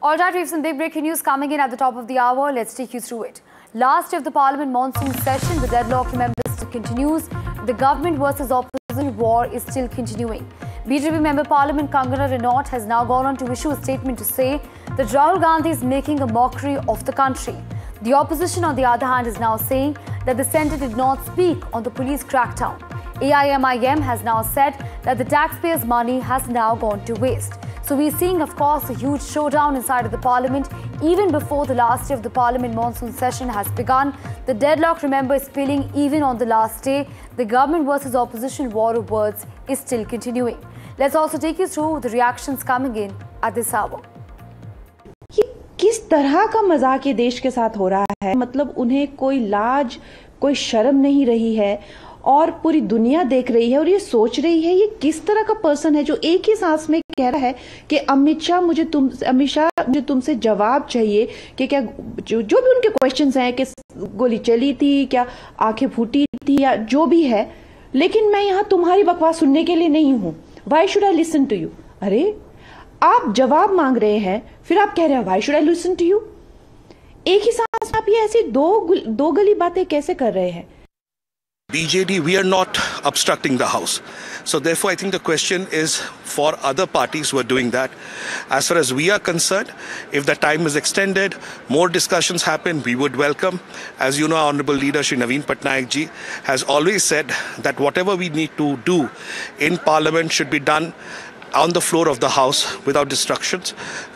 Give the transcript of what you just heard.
All right, we have some big breaking news coming in at the top of the hour. Let's take you through it. Last day of the Parliament monsoon session, the deadlock, remember, still continues. The government versus opposition war is still continuing. BJP Member Parliament Kangana Ranaut has now gone on to issue a statement to say that Rahul Gandhi is making a mockery of the country. The opposition, on the other hand, is now saying that the centre did not speak on the police crackdown. AIMIM has now said that the taxpayers' money has now gone to waste. So we're seeing, of course, a huge showdown inside of the Parliament. Even before the last day of the Parliament monsoon session has begun, the deadlock, remember, is spilling even on the last day. The government versus opposition war of words is still continuing. Let's also take you through the reactions coming in at this hour. किस तरह का मजाक ये देश के साथ हो रहा है? मतलब उन्हें कोई लाज, कोई शर्म नहीं रही है और पूरी दुनिया देख रही है और ये सोच रही है ये किस तरह का पर्सन है जो एक ही सांस में कह रहा है कि अमित शाह मुझे तुमसे जवाब चाहिए कि क्या जो भी उनके क्वेश्चंस हैं कि गोली चली थी, क्या आंखें फूटी थी या जो भी है, लेकिन मैं यहाँ तुम्हारी बकवास सुनने के लिए नहीं हूँ. Why should I listen to you? अरे आप जवाब मांग रहे हैं, फिर आप कह रहे हैं Why should I listen to you? एक ही सांस में आप ये ऐसी दो गली बातें कैसे कर रहे हैं? BJD, we are not obstructing the House. So therefore, I think the question is for other parties who are doing that. As far as we are concerned, if the time is extended, more discussions happen, we would welcome. As you know, our Honorable Leader Shri Naveen Patnaik ji has always said that whatever we need to do in Parliament should be done on the floor of the House without distractions.